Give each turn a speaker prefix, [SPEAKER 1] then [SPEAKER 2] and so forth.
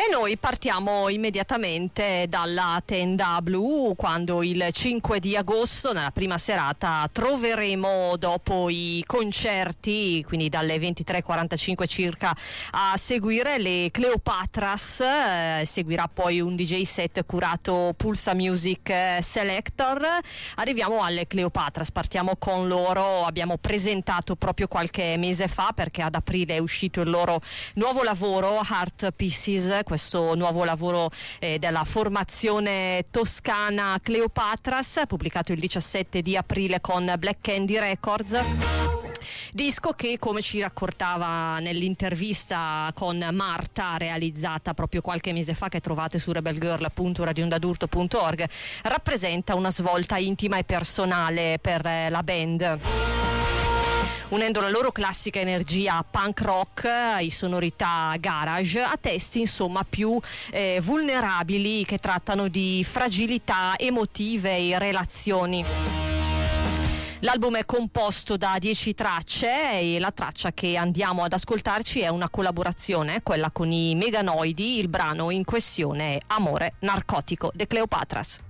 [SPEAKER 1] E noi partiamo immediatamente dalla tenda blu, quando il 5 di agosto, nella prima serata, troveremo, dopo i concerti, quindi dalle 23:45 circa, a seguire le Cleopatras. Seguirà poi un DJ set curato Pulsa Music Selector. Arriviamo alle Cleopatras, partiamo con loro. Abbiamo presentato proprio qualche mese fa, perché ad aprile è uscito il loro nuovo lavoro, Heart Pieces, questo nuovo lavoro della formazione toscana Cleopatras, pubblicato il 17 di aprile con Black Candy Records. Disco che, come ci raccontava nell'intervista con Marta realizzata proprio qualche mese fa, che trovate su rebelgirl.radiondadurto.org, rappresenta una svolta intima e personale per la band, unendo la loro classica energia punk rock e sonorità garage a testi insomma più vulnerabili, che trattano di fragilità emotive e relazioni. L'album è composto da 10 tracce e la traccia che andiamo ad ascoltarci è una collaborazione, quella con i Meganoidi. Il brano in questione è Amore Narcotico de Cleopatras.